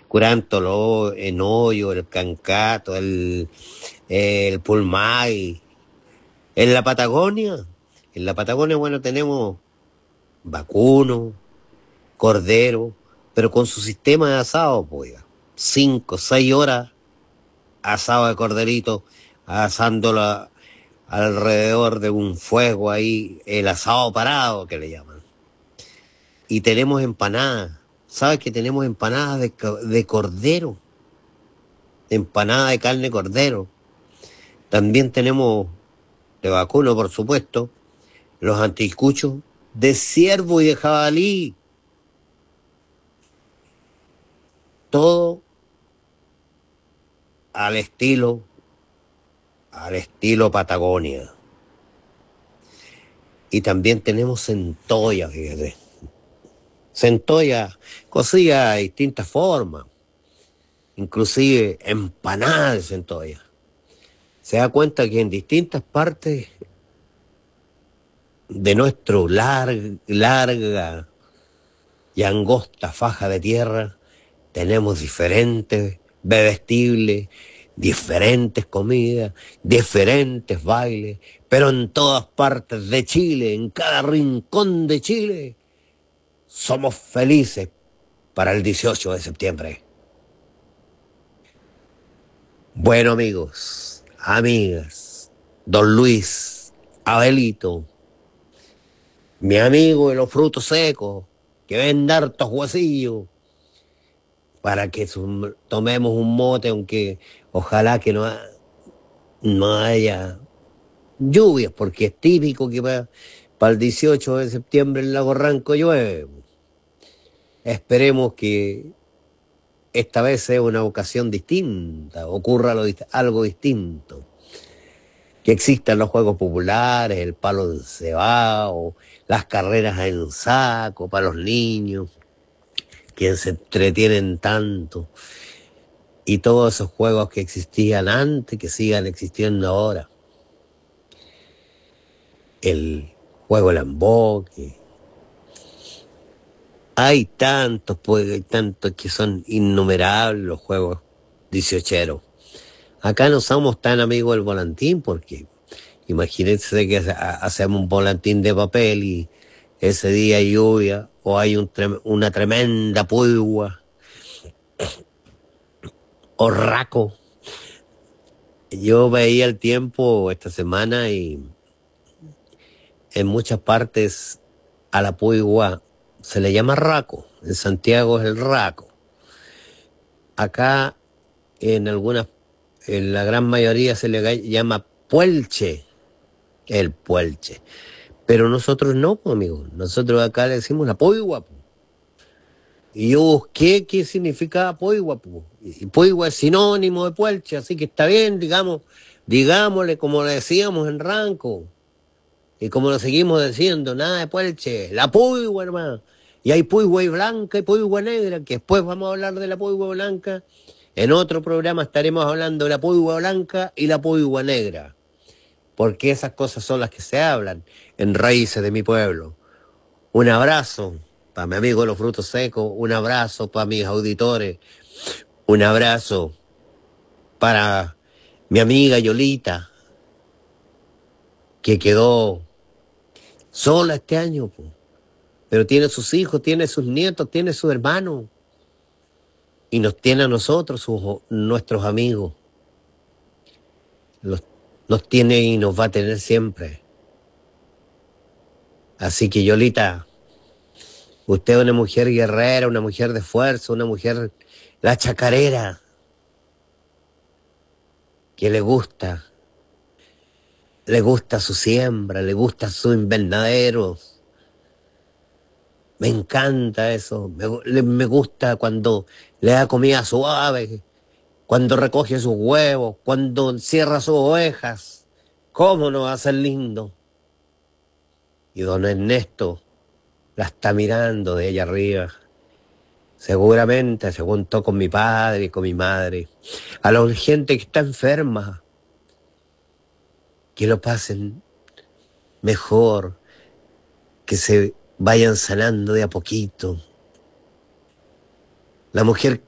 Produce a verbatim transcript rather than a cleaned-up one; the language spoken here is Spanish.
Curántolo, Enoyo, el Cancato, el, el Pulmay. En la Patagonia, en la Patagonia, bueno, tenemos vacuno, cordero, pero con su sistema de asado, pues, oiga, cinco, seis horas asado de corderito, asándolo alrededor de un fuego ahí, el asado parado que le llaman. Y tenemos empanadas. ¿Sabes que tenemos empanadas de, de cordero? Empanada de carne de cordero. También tenemos de vacuno, por supuesto, los anticuchos de ciervo y de jabalí. Todo al estilo, al estilo Patagonia. Y también tenemos centolla, fíjate. Centolla cocida de distintas formas, inclusive empanada de centolla. Se da cuenta que en distintas partes de nuestro larga, larga y angosta faja de tierra tenemos diferentes bebestibles, diferentes comidas, diferentes bailes, pero en todas partes de Chile, en cada rincón de Chile, somos felices para el dieciocho de septiembre. Bueno, amigos, amigas, don Luis, Abelito, mi amigo de los frutos secos, que vende hartos huesillos, para que tomemos un mote, aunque ojalá que no, ha, no haya lluvias, porque es típico que para, para el dieciocho de septiembre en Lago Ranco llueve. Esperemos que esta vez sea una ocasión distinta, ocurra lo, algo distinto. Que existan los juegos populares, el palo encebado, las carreras en saco para los niños, quienes se entretienen tanto, y todos esos juegos que existían antes, que sigan existiendo ahora. El juego del emboque. Hay tantos, pues, hay tantos que son innumerables los juegos dieciocheros. Acá no somos tan amigos del volantín porque imagínense que hacemos un volantín de papel y ese día hay lluvia o hay un trem una tremenda puigua o raco. Yo veía el tiempo esta semana y en muchas partes a la puigua se le llama raco. En Santiago es el raco. Acá en algunas, en la gran mayoría se le llama puelche. El puelche. Pero nosotros no, pues, amigos. Nosotros acá le decimos la poigua. Pues. Y yo busqué qué significaba poigua. Pues. Y poigua es sinónimo de puelche, así que está bien, digamos, digámosle como le decíamos en Ranco. Y como lo seguimos diciendo, nada de puelche, la poigua, hermano. Y hay poigua blanca y poigua negra, que después vamos a hablar de la poigua blanca. En otro programa estaremos hablando de la poigua blanca y la poigua negra. Porque esas cosas son las que se hablan en Raíces de mi Pueblo. Un abrazo para mi amigo de los frutos secos, un abrazo para mis auditores, un abrazo para mi amiga Yolita, que quedó sola este año, pero tiene sus hijos, tiene sus nietos, tiene sus hermanos, y nos tiene a nosotros, sus, nuestros amigos. Los Nos tiene y nos va a tener siempre. Así que, Yolita, usted es una mujer guerrera, una mujer de esfuerzo, una mujer, la chacarera, que le gusta, le gusta su siembra, le gusta su invernadero. Me encanta eso, me, me gusta cuando le da comida suave, cuando recoge sus huevos, cuando encierra sus ovejas. ¿Cómo no va a ser lindo? Y don Ernesto la está mirando de allá arriba. Seguramente se juntó con mi padre y con mi madre. A la gente que está enferma, que lo pasen mejor, que se vayan sanando de a poquito. La mujer